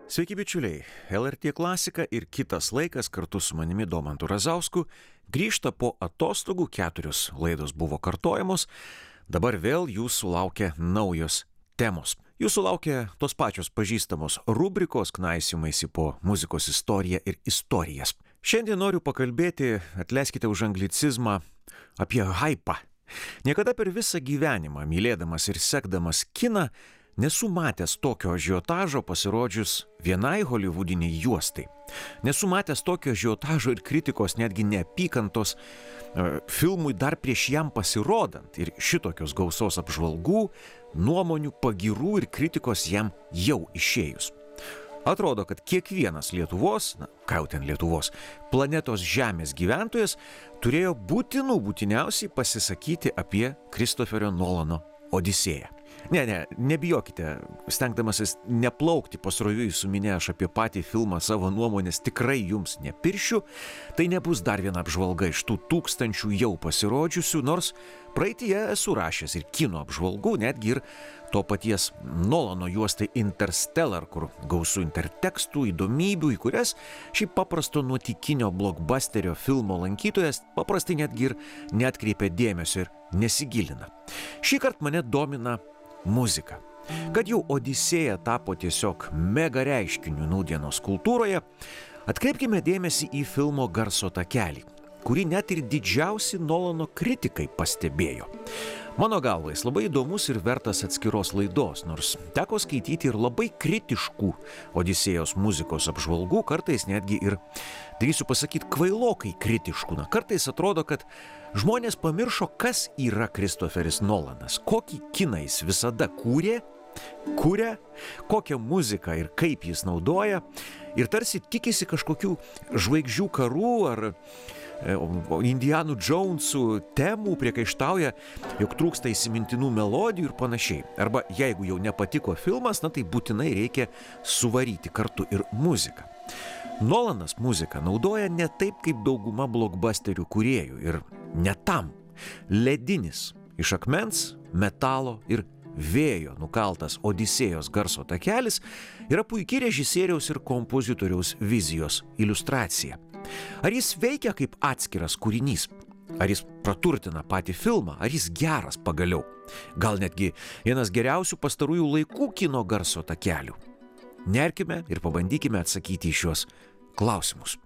Sveiki bičiuliai, LRT klasika ir kitas laikas kartu su manimi Domantu Razausku grįžta po atostogų, 4 laidos buvo kartojamos, dabar vėl jūsų laukia naujos temos. Jūsų laukia tos pačios pažįstamos rubrikos knaisiomaisi po muzikos istoriją ir istorijas. Šiandien noriu pakalbėti, atleiskite už anglicizmą, apie hypą. Niekada per visą gyvenimą, mylėdamas ir sekdamas kiną, nesu matęs tokio ažiotažo pasirodžius vienai holivudiniai juostai. Nesu matęs tokio ažiotažo ir kritikos, netgi neapykantos filmui dar prieš jam pasirodant ir šitokios gausos apžvalgų, nuomonių, pagyrų ir kritikos jam jau išėjus. Atrodo, kad kiekvienas Lietuvos, Lietuvos, planetos Žemės gyventojas turėjo būtiniausiai pasisakyti apie Kristoferio Nolano Odisėją. Nebijokite, stengdamasis neplaukti pasroviui su minia, aš apie patį filmą savo nuomonės tikrai jums nepiršiu, tai nebus dar viena apžvalga iš tų tūkstančių jau pasirodžiusių, nors praeityje esu rašęs ir kino apžvalgų, netgi ir to paties Nolano juostai Interstellar, kur gausu intertekstų, įdomybių, į kurias šį paprasto nuotykinio blockbusterio filmo lankytojas paprastai netgi ir neatkreipia dėmesio ir nesigilina. Šįkart mane domina muzika. Kad jau Odisėja tapo tiesiog mega reiškiniu nūdienos kultūroje, atkreipkime dėmesį į filmo garso takelį, kurį net ir didžiausi Nolano kritikai pastebėjo. Mano galva, jis labai įdomus ir vertas atskiros laidos, nors teko skaityti ir labai kritiškų Odisėjos muzikos apžvalgų, kartais netgi ir, drįsiu pasakyti, kvailokai kritiškų. Kartais atrodo, kad žmonės pamiršo, kas yra Kristoferis Nolanas, kokį kiną jis visada kuria, kokią muziką ir kaip jis naudoja, ir tarsi tikisi kažkokių žvaigždžių karų ar Indianų Džounsų temų, priekaištauja, jog trūksta įsimintinų melodijų ir panašiai. Arba jeigu jau nepatiko filmas, tai būtinai reikia suvaryti kartu ir muziką. Nolanas muziką naudoja ne taip kaip dauguma blockbusterių kūrėjų ir ne tam. Ledinis, iš akmens, metalo ir vėjo nukaltas Odisėjos garso takelis yra puikiai režisieriaus ir kompozitoriaus vizijos iliustracija. Ar jis veikia kaip atskiras kūrinys? Ar jis praturtina patį filmą? Ar jis geras pagaliau? Gal netgi vienas geriausių pastarųjų laikų kino garso takelių? Nerkime ir pabandykime atsakyti į šios klausimus.